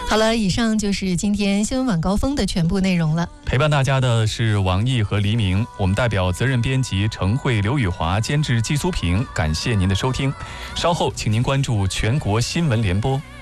好了，以上就是今天新闻晚高峰的全部内容了。 陪伴大家的是王毅和黎明，我们代表责任编辑程慧、刘宇华，监制季苏平，感谢您的收听。稍后请您关注全国新闻联播。